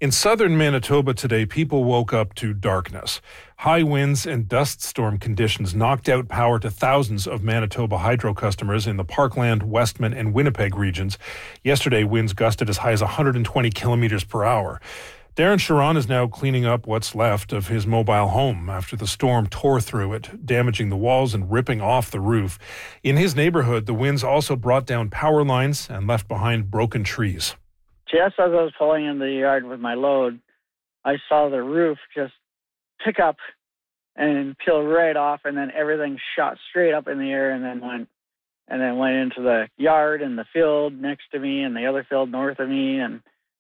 In southern Manitoba today, people woke up to darkness. High winds and dust storm conditions knocked out power to thousands of Manitoba Hydro customers in the Parkland, Westman, and Winnipeg regions. Yesterday, winds gusted as high as 120 kilometers per hour. Darren Sharon is now cleaning up what's left of his mobile home after the storm tore through it, damaging the walls and ripping off the roof. In his neighborhood, the winds also brought down power lines and left behind broken trees. Just as I was pulling in the yard with my load, I saw the roof just pick up and peel right off, and then everything shot straight up in the air and then went into the yard and the field next to me and the other field north of me. And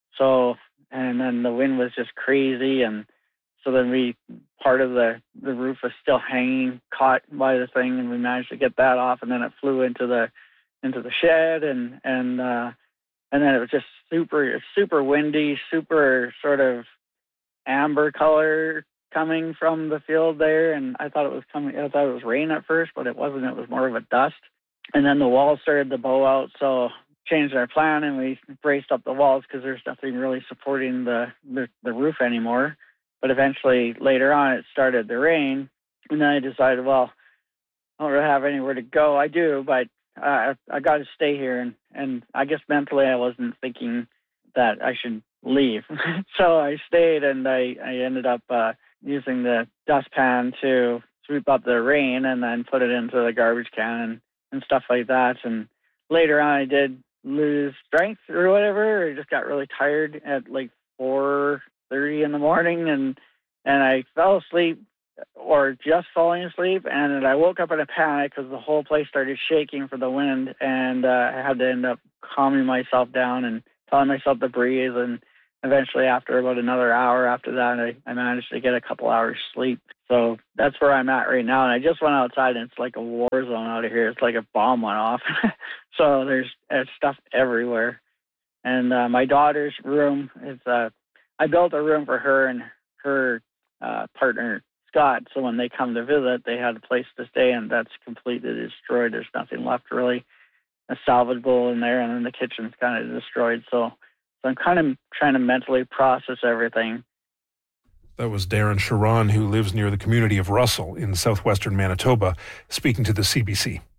then the wind was just crazy, and so then part of the roof was still hanging, caught by the thing, and we managed to get that off, and then it flew into the shed, and then it was just super windy, super sort of amber color coming from the field there. And I thought it was rain at first, but it wasn't. It was more of a dust. And then the walls started to bow out, so changed our plan and we braced up the walls because there's nothing really supporting the roof anymore. But eventually later on it started to rain, and then I decided, well, I don't really have anywhere to go. I do, but I got to stay here, and I guess mentally I wasn't thinking that I should leave. So I stayed, and I ended up using the dustpan to sweep up the rain and then put it into the garbage can and stuff like that. And later on I did lose strength or whatever. I just got really tired at like 4:30 in the morning, and I fell asleep, or just falling asleep, and I woke up in a panic because the whole place started shaking for the wind, and I had to end up calming myself down and telling myself to breathe, and eventually after about another hour after that, I managed to get a couple hours sleep. So that's where I'm at right now, and I just went outside, and it's like a war zone out of here. It's like a bomb went off. So there's stuff everywhere. And my daughter's room is, I built a room for her and her partner, Scott, so when they come to visit, they had a place to stay, and that's completely destroyed. There's nothing left really salvageable in there, and then the kitchen's kind of destroyed. So I'm kind of trying to mentally process everything. That was Darren Sharon, who lives near the community of Russell in southwestern Manitoba, speaking to the CBC.